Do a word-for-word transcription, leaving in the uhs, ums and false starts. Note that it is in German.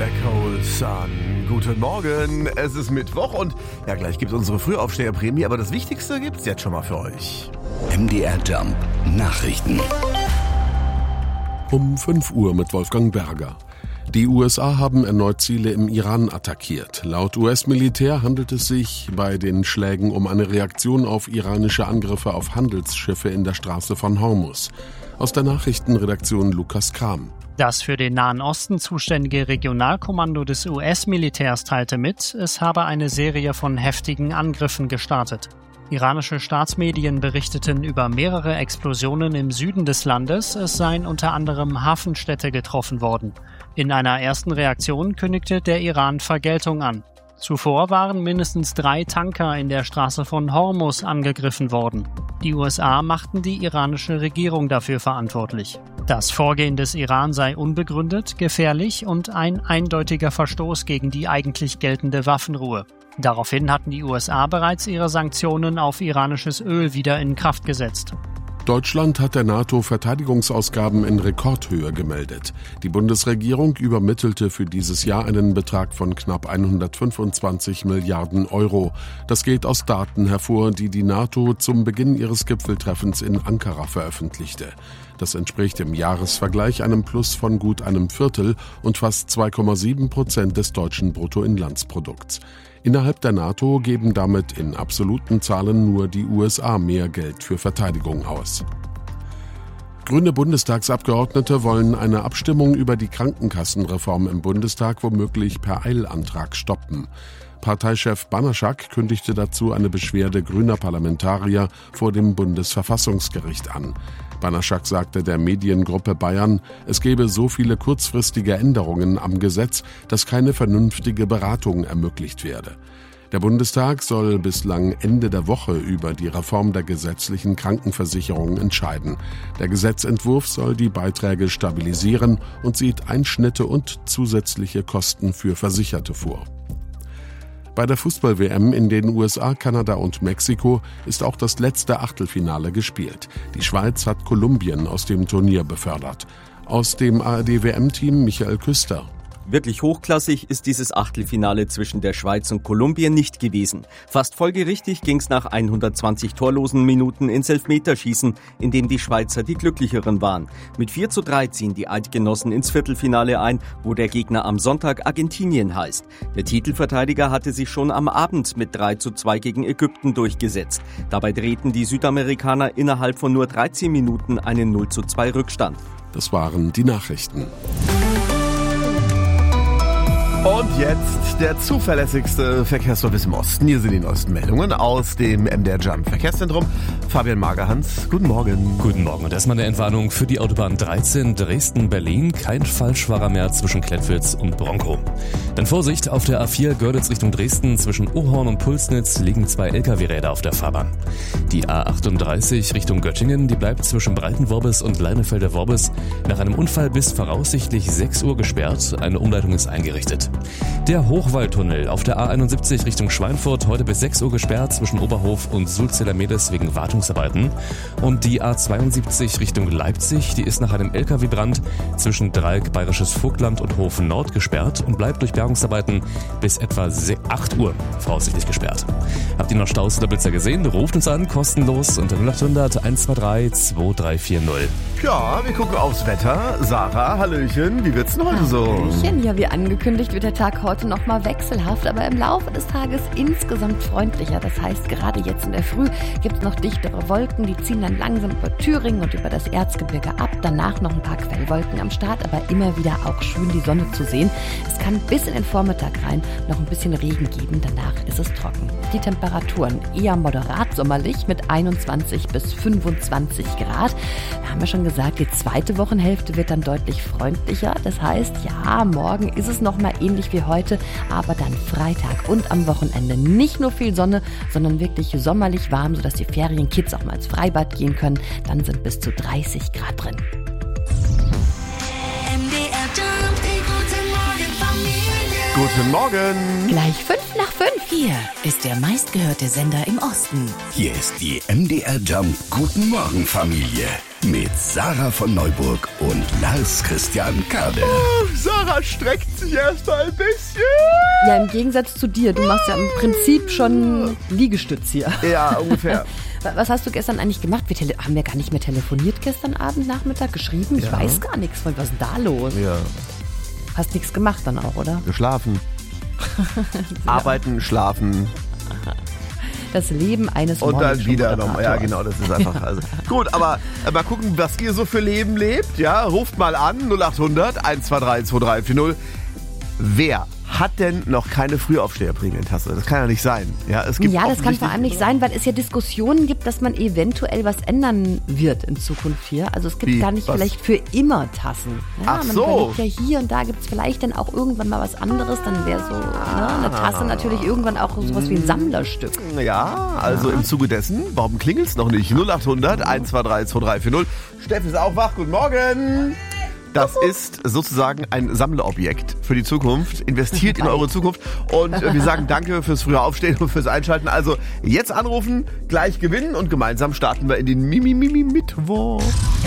Black Hole Sun. Guten Morgen, es ist Mittwoch und ja, gleich gibt es unsere Frühaufsteherprämie, aber das Wichtigste gibt's jetzt schon mal für euch. M D R Jump Nachrichten. Um fünf Uhr mit Wolfgang Berger. Die U S A haben erneut Ziele im Iran attackiert. Laut U S-Militär handelt es sich bei den Schlägen um eine Reaktion auf iranische Angriffe auf Handelsschiffe in der Straße von Hormuz. Aus der Nachrichtenredaktion Lukas Kram. Das für den Nahen Osten zuständige Regionalkommando des U S-Militärs teilte mit, es habe eine Serie von heftigen Angriffen gestartet. Iranische Staatsmedien berichteten über mehrere Explosionen im Süden des Landes, es seien unter anderem Hafenstädte getroffen worden. In einer ersten Reaktion kündigte der Iran Vergeltung an. Zuvor waren mindestens drei Tanker in der Straße von Hormuz angegriffen worden. Die U S A machten die iranische Regierung dafür verantwortlich. Das Vorgehen des Iran sei unbegründet, gefährlich und ein eindeutiger Verstoß gegen die eigentlich geltende Waffenruhe. Daraufhin hatten die U S A bereits ihre Sanktionen auf iranisches Öl wieder in Kraft gesetzt. Deutschland hat der NATO Verteidigungsausgaben in Rekordhöhe gemeldet. Die Bundesregierung übermittelte für dieses Jahr einen Betrag von knapp hundertfünfundzwanzig Milliarden Euro. Das geht aus Daten hervor, die die NATO zum Beginn ihres Gipfeltreffens in Ankara veröffentlichte. Das entspricht im Jahresvergleich einem Plus von gut einem Viertel und fast zwei Komma sieben Prozent des deutschen Bruttoinlandsprodukts. Innerhalb der NATO geben damit in absoluten Zahlen nur die U S A mehr Geld für Verteidigung aus. Grüne Bundestagsabgeordnete wollen eine Abstimmung über die Krankenkassenreform im Bundestag womöglich per Eilantrag stoppen. Parteichef Banaschak kündigte dazu eine Beschwerde grüner Parlamentarier vor dem Bundesverfassungsgericht an. Banaschak sagte der Mediengruppe Bayern, es gebe so viele kurzfristige Änderungen am Gesetz, dass keine vernünftige Beratung ermöglicht werde. Der Bundestag soll bislang Ende der Woche über die Reform der gesetzlichen Krankenversicherung entscheiden. Der Gesetzentwurf soll die Beiträge stabilisieren und sieht Einschnitte und zusätzliche Kosten für Versicherte vor. Bei der Fußball-W M in den U S A, Kanada und Mexiko ist auch das letzte Achtelfinale gespielt. Die Schweiz hat Kolumbien aus dem Turnier befördert. Aus dem A R D-W M-Team Michael Küster. Wirklich hochklassig ist dieses Achtelfinale zwischen der Schweiz und Kolumbien nicht gewesen. Fast folgerichtig ging es nach hundertzwanzig torlosen Minuten ins Elfmeterschießen, in dem die Schweizer die Glücklicheren waren. Mit vier zu drei ziehen die Eidgenossen ins Viertelfinale ein, wo der Gegner am Sonntag Argentinien heißt. Der Titelverteidiger hatte sich schon am Abend mit drei zu zwei gegen Ägypten durchgesetzt. Dabei drehten die Südamerikaner innerhalb von nur dreizehn Minuten einen null zu zwei Rückstand. Das waren die Nachrichten. Und jetzt der zuverlässigste Verkehrsservice im Osten. Hier sind die neuesten Meldungen aus dem M D R Jump Verkehrszentrum. Fabian Magerhans, guten Morgen. Guten Morgen und erstmal eine Entwarnung für die Autobahn dreizehn Dresden-Berlin. Kein Falschfahrer mehr zwischen Klettwitz und Bronkow. Dann Vorsicht, auf der A vier Görlitz Richtung Dresden zwischen Ohorn und Pulsnitz liegen zwei L K W-Räder auf der Fahrbahn. Die A achtunddreißig Richtung Göttingen, die bleibt zwischen Breitenworbis und Leinefelder-Worbis nach einem Unfall bis voraussichtlich sechs Uhr gesperrt. Eine Umleitung ist eingerichtet. Der Hochwaldtunnel auf der A einundsiebzig Richtung Schweinfurt heute bis sechs Uhr gesperrt zwischen Oberhof und Sulziller-Medes wegen Wartungsarbeiten. Und die A zweiundsiebzig Richtung Leipzig, die ist nach einem L K W-Brand zwischen Dreieck Bayerisches Vogtland und Hof Nord gesperrt und bleibt durch Bergungsarbeiten bis etwa acht Uhr voraussichtlich gesperrt. Habt ihr noch Staus oder Blitzer gesehen? Ruft uns an, kostenlos unter null acht hundert eins zwei drei zwei drei vier null. Ja, wir gucken aufs Wetter. Sarah, hallöchen, wie wird's denn heute so? Hallöchen, ja, wie angekündigt wird der Tag heute nochmal wechselhaft, aber im Laufe des Tages insgesamt freundlicher. Das heißt, gerade jetzt in der Früh gibt es noch dichtere Wolken, die ziehen dann langsam über Thüringen und über das Erzgebirge ab. Danach noch ein paar Quellwolken am Start, aber immer wieder auch schön die Sonne zu sehen. Es kann bis in den Vormittag rein noch ein bisschen Regen geben, danach ist es trocken. Die Temperaturen eher moderat sommerlich mit einundzwanzig bis fünfundzwanzig Grad. Da haben wir schon gesagt, die zweite Wochenhälfte wird dann deutlich freundlicher. Das heißt, ja, morgen ist es nochmal ähnlich wie heute, aber dann Freitag und am Wochenende nicht nur viel Sonne, sondern wirklich sommerlich warm, sodass die Ferienkids auch mal ins Freibad gehen können. Dann sind bis zu dreißig Grad drin. Guten Morgen. Gleich fünf nach fünf. Hier ist der meistgehörte Sender im Osten. Hier ist die M D R Jump Guten Morgen Familie mit Sarah von Neuburg und Lars Christian Kade. Oh, Sarah streckt sich erstmal ein bisschen. Ja, im Gegensatz zu dir. Du machst ja im Prinzip schon Liegestütz hier. Ja, ungefähr. Was hast du gestern eigentlich gemacht? Wir tele- haben wir gar nicht mehr telefoniert gestern Abend, Nachmittag, geschrieben? Ich Ja. weiß gar nichts von. Was ist denn da los? Ja, Hast nichts gemacht dann auch, oder? geschlafen. Arbeiten, schlafen Das Leben eines und dann wieder Morningshow-Moderators. nochmal. Ja, genau, das ist einfach. Also. Gut, aber äh, mal gucken, was ihr so für Leben lebt. Ja, ruft mal an, null acht hundert eins zwei drei zwei drei vier null. Wer hat denn noch keine Frühaufsteherprämientasse? Das kann ja nicht sein. Ja, es gibt Ja, das kann vor allem offensichtlich- nicht sein, weil es ja Diskussionen gibt, dass man eventuell was ändern wird in Zukunft hier. Also es gibt Wie? gar nicht Was? vielleicht für immer Tassen. Ja, Ach man so. überlegt ja hier und da gibt es vielleicht dann auch irgendwann mal was anderes. Dann wäre so ne, eine Tasse natürlich irgendwann auch sowas wie ein Sammlerstück. Ja, also im Zuge dessen, warum klingelt's noch nicht? null acht hundert eins zwei drei zwei drei vier null. Steff ist auch wach, guten Morgen. Das ist sozusagen ein Sammlerobjekt für die Zukunft. Investiert in eure Zukunft. Und äh, wir sagen danke fürs frühe Aufstehen und fürs Einschalten. Also jetzt anrufen, gleich gewinnen und gemeinsam starten wir in den Mimi-Mimi-Mittwoch.